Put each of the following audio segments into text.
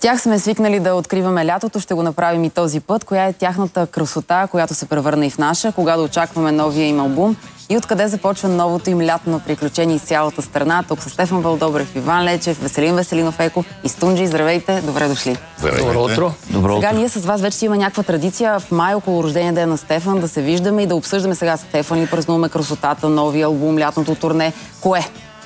тях сме свикнали да откриваме лятото, ще го направим и този път. Коя е тяхната красота, която се превърна и в наша, кога да очакваме новия им албум и откъде започва новото им лятно приключение из цялата страна. Тук са Стефан Вълдобрев, Иван Лечев, Веселин Веселинов Еко и Стунджи. Здравейте, добре дошли. Добро утро. Сега ние с вас вече си има някаква традиция в май около рождения ден на Стефан да се виждаме и да обсъждаме сега Стефан и празнуваме красотата, новия албум, лятното турне. Кое?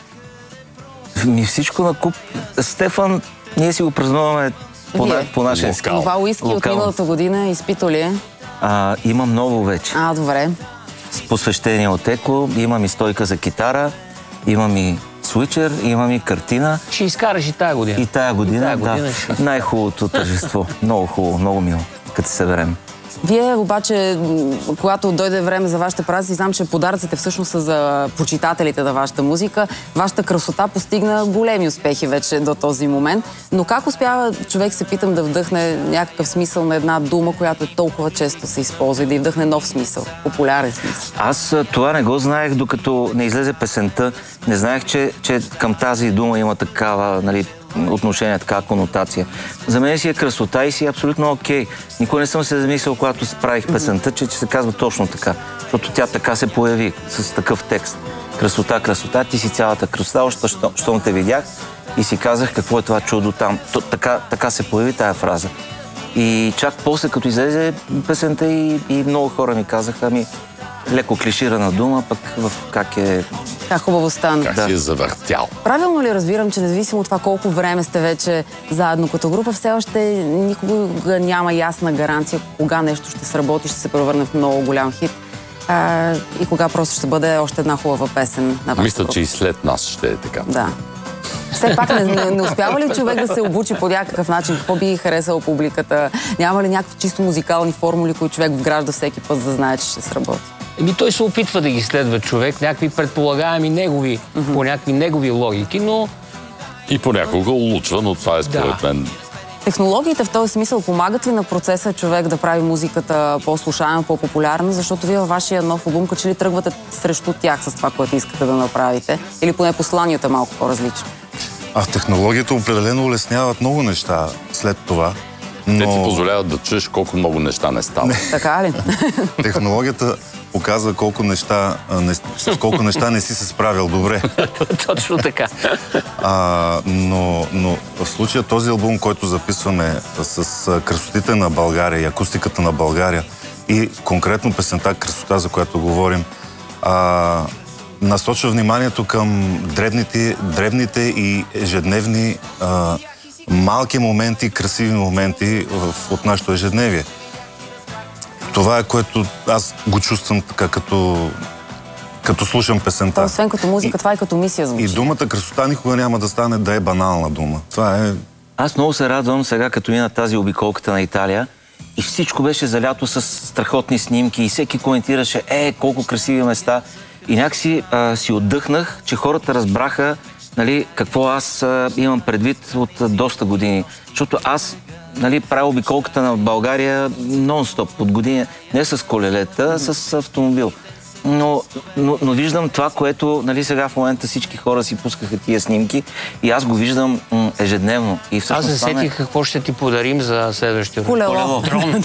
Всичко на куп. Стефан, ние си го празнуваме по нашия скал. Това уиски от миналата година изпито ли е? Имам ново вече. Добре. С посвещение от Еко, имам и стойка за китара, имам и свичер, имам и картина. Ще изкараш и тая година. И тая година, да. Най-хубавото тържество. Много хубаво, много мило, като се съберем. Вие обаче, когато дойде време за вашите празници, знам, че подаръците всъщност са за почитателите на вашата музика. Вашата красота постигна големи успехи вече до този момент. Но как успява човек, се питам, да вдъхне някакъв смисъл на една дума, която толкова често се използва и да й вдъхне нов смисъл, популярен смисъл? Аз това не го знаех, докато не излезе песента. Не знаех, че към тази дума има такава, нали, отношение, такава конотация. За мен си е красота и си е абсолютно окей. Никой не съм се замислил, когато правих песента, че се казва точно така. Защото тя така се появи, с такъв текст. Красота, красота, ти си цялата красота, още щом те видях и си казах какво е това чудо там. Така се появи тая фраза. И чак после, като излезе песента и много хора ми казаха, леко клиширана дума, пък как е... Как хубаво стана. Как си е завъртял. Правилно ли разбирам, че независимо от това колко време сте вече заедно като група, все още никога няма ясна гаранция кога нещо ще сработи, ще се превърне в много голям хит и кога просто ще бъде още една хубава песен на вашата група? Мисля, че и след нас ще е така. Да. Все пак не успява ли човек да се обучи по някакъв начин? Какво би харесал публиката? Няма ли някакви чисто музикални формули, които човек вгражда всеки път, за да знае, че ще сработи? Той се опитва да ги следва човек, някакви предполагаеми негови, по някакви негови логики, но... И понякога улучва, но това е според мен. Технологиите в този смисъл помагат ли на процеса човек да прави музиката по-слушаема, по-популярна, защото вие във вашия нов албум като че ли тръгвате срещу тях с това, което искате да направите? Или поне посланието е малко по-различно? Технологията определено улесняват много неща след това. Те ти позволяват да чуеш колко много неща не стават. Така ли? Технологията показва с колко неща не си се справил добре. Точно така. Но в случая този албум, който записваме с красотите на България и акустиката на България и конкретно песента "Красота", за която говорим, насочва вниманието към дребните и ежедневни малки моменти, красиви моменти от нашето ежедневие. Това е, което аз го чувствам така, като слушам песента. Освен като музика, това е като мисия звучи. И думата "красота" никога няма да стане да е банална дума. Това е... Аз много се радвам сега, като мина тази обиколката на Италия и всичко беше залято с страхотни снимки и всеки коментираше, колко красиви места. И някакси си отдъхнах, че хората разбраха, нали, какво аз имам предвид от доста години. Защото аз, нали, правя обиколката на България нон-стоп от години, не с колелета, а с автомобил. Но виждам това, което, нали, сега в момента всички хора си пускаха тия снимки и аз го виждам ежедневно. И аз се сетих какво ще ти подарим за следващия колело. Дрон.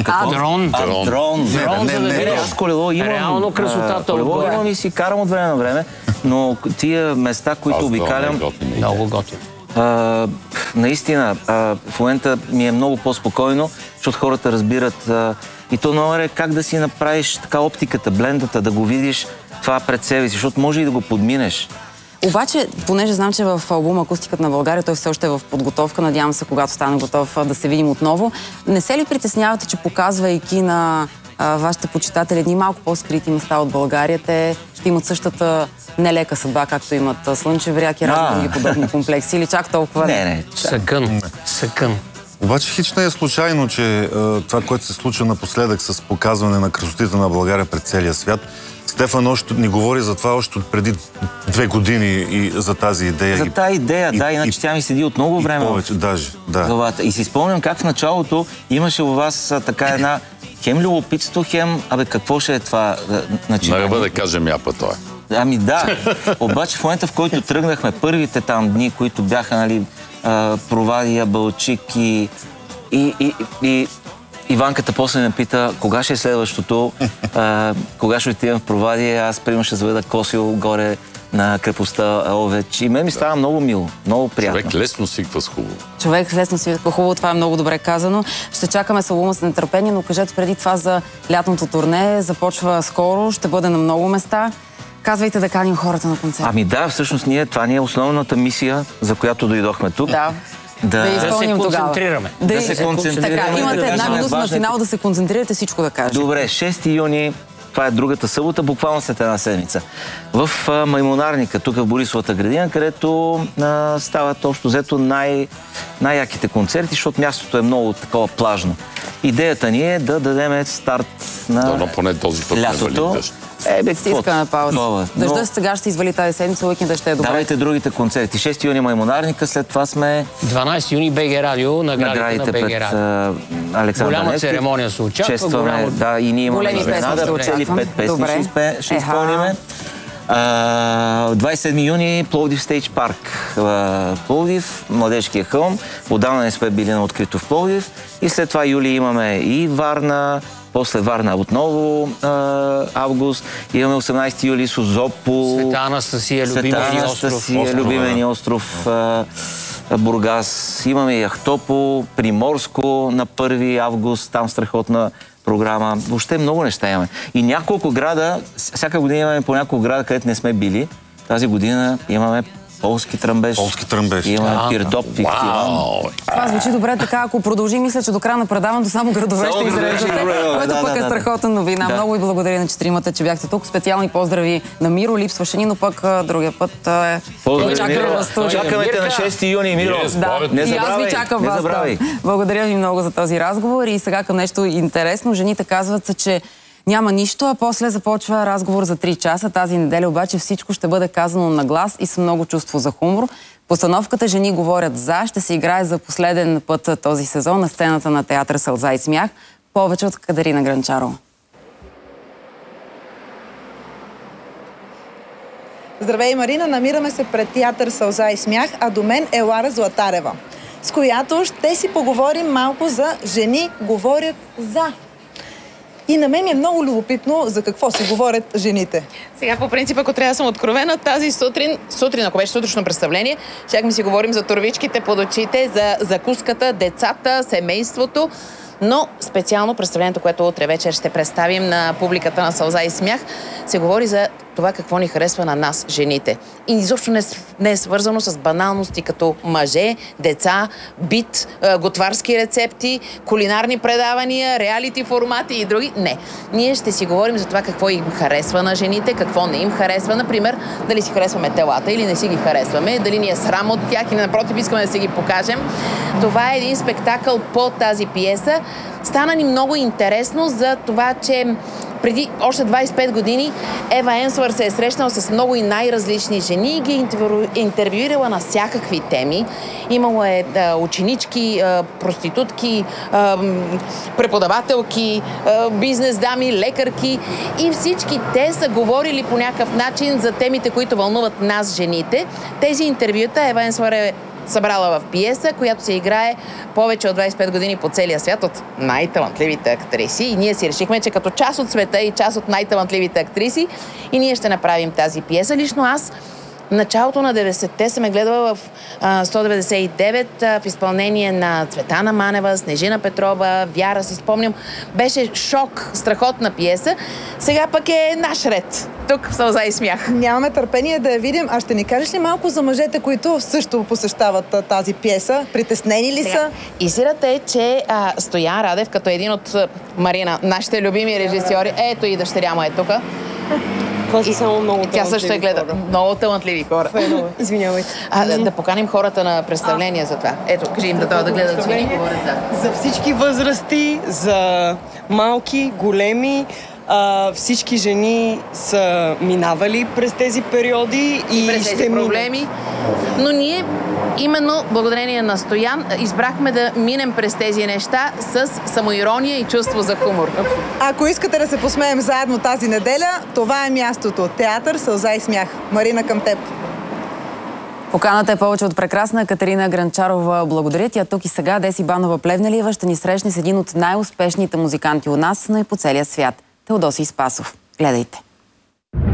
Дрон, за да видя. Аз колело имам. Реално красотата. Колело имам и си карам от време на време, но тия места, които обикалям... Много готин. Наистина, в момента ми е много по-спокойно, защото хората разбират. И то номер е как да си направиш така оптиката, блендата, да го видиш това пред себе си, защото може и да го подминеш. Обаче, понеже знам, че в албума "Акустиката на България", той все още е в подготовка, надявам се, когато стане готов, да се видим отново. Не се ли притеснявате, че показвайки на вашите почитатели едни малко по-скрити места от България, те ще имат същата нелека съдба, както имат Слънчев бряг и разни други подобни комплекси, или чак толкова? Не. Съкън. Обаче хич не е случайно, че това, което се случва напоследък с показване на красотите на България пред целия свят, Стефан още ни говори за това още преди 2 години и за тази идея. За тази идея, иначе тя ми седи от много време. Повече, даже, да. Главата. И си спомням как в началото имаше у вас така една хем любопитство, хем, какво ще е това начинание? Не да кажем япа това. Ами да, обаче в момента, в който тръгнахме първите там дни, които бяха, нали, Провадия, Балчик и Иванката после ме пита, кога ще е следващото, кога ще отидем в Провадия, аз примерно ще заведа Косио горе на крепостта Овеч. И мен ми става много мило, много приятно. Човек лесно свиква с хубаво. Човек лесно свиква хубаво, това е много добре казано. Ще чакаме с албума с нетърпение, но кажете преди това за лятното турне. Започва скоро, ще бъде на много места. Казвайте да каним хората на концерт. Ами да, всъщност това ни е основната мисия, за която дойдохме тук. Да изпълним се тогава. концентрираме. Да се концентрираме. Така, имате една минута на важните... финал да се концентрирате, всичко да кажете. Добре, 6 юни, това е другата събота, буквално след една седмица. В Маймонарника, тук в Борисовата градина, където стават общо взето най-яките концерти, защото мястото е много такова плажно. Идеята ни е да дадем старт на поне този път лятото. Стискаме пауза. Дъжда сега ще извали тази седмица, уикенда ще е добре. Давайте другите концерти. 6 юни Маймонарника, след това сме... 12 юни БГ Радио, наградите на БГ Радио. Александър Голяма церемония се очаква. Честваме, да, и ние имаме изненада. Цели 5 песни ще изпълниме. 27 юни Пловдив Стейдж Парк. Пловдив, Младежкия хълм. Отдавна не сме били на открито в Пловдив. И след това юли имаме и Варна, после Варна отново август. Имаме 18 юли Созопол. Света Анастасия, любимия ни остров Бургас. Имаме и Ахтопол, Приморско на 1 август. Там страхотна програма. Въобще много неща имаме. И няколко града, всяка година имаме по няколко града, където не сме били. Тази година имаме Полски тръмбеж. Имаме Пирдоп. Това звучи добре така. Ако продължи, мисля, че до края на предаването само градове ще изреждате, което пък е страхотна новина. Много ви благодаря на четиримата, че бяхте тук. Специални поздрави на Миро. Липсваше ни, но пък другия път чакаме те на 6 юни, Миро. И аз ви чакам вас. Благодаря ви много за този разговор. И сега към нещо интересно. Жените казват, че няма нищо, а после започва разговор за 3 часа. Тази неделя обаче всичко ще бъде казано на глас и с много чувство за хумор. Постановката "Жени говорят за" ще се играе за последен път този сезон на сцената на театър "Сълза и смях". Повече от Катерина Гранчарова. Здравей, Марина! Намираме се пред театър "Сълза и смях", а до мен е Лара Златарева, с която ще си поговорим малко за "Жени говорят за". И на мен е много любопитно за какво си говорят жените. Сега, по принцип, ако трябва да съм откровена, тази сутрин, ако беше сутрешно представление, щяхме си говорим за турвичките под очите, за закуската, децата, семейството. Но специално представлението, което утре вечер ще представим на публиката на "Сълза и смях", се говори за това какво ни харесва на нас, жените. И изобщо не е свързано с баналности като мъже, деца, бит, готварски рецепти, кулинарни предавания, реалити формати и други. Не. Ние ще си говорим за това какво им харесва на жените, какво не им харесва. Например, дали си харесваме телата или не си ги харесваме, дали ни е срам от тях или напротив искаме да си ги покажем. Това е един спектакъл по тази пиеса. Стана ни много интересно за това, че преди още 25 години Ева Енсуър се е срещнала с много и най-различни жени и ги е интервюирала на всякакви теми. Имало е ученички, проститутки, преподавателки, бизнес дами, лекарки и всички те са говорили по някакъв начин за темите, които вълнуват нас, жените. Тези интервюта Ева Енсуър е събрала в пиеса, която се играе повече от 25 години по целия свят от най-талантливите актриси. И ние си решихме, че като част от света и част от най-талантливите актриси и ние ще направим тази пиеса. Лично аз в началото на 90-те съм гледала в 199 в изпълнение на Цветана Манева, Снежина Петрова, Вяра, си спомням. Беше шок, страхотна пиеса. Сега пък е наш ред. Тук в "Сълза и смях". Нямаме търпение да я видим. А ще ни кажеш ли малко за мъжете, които също посещават тази пиеса? Притеснени ли са? Истината е, че Стоян Радев, като един от Марина, нашите любими режисьори, ето и дъщеря му е тук. Тя също е гледа. Много талантливи хора. Извинявай. Да поканим хората на представление за това. Ето, кажи им да дойдат да гледат жени. За всички възрасти, за малки, големи, всички жени са минавали през тези периоди и през тези проблеми. Но ние именно благодарение на Стоян избрахме да минем през тези неща с самоирония и чувство за хумор. Ако искате да се посмеем заедно тази неделя, това е мястото. Театър "Сълза и смях". Марина, към теб. Поканата е повече от прекрасна. Катерина Гранчарова, благодаря ти. А тук и сега Деси Банова-Плевнелиева ще ни срещне с един от най-успешните музиканти у нас, но и по целия свят. Теодосий Спасов. Гледайте.